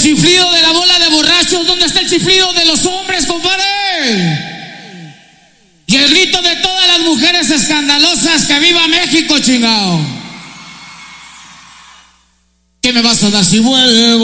chiflido de la bola de borrachos, ¿dónde está el chiflido de los hombres, compadre? Y el grito de todas las mujeres escandalosas, que viva México, chingado. ¿Qué me vas a dar si vuelvo?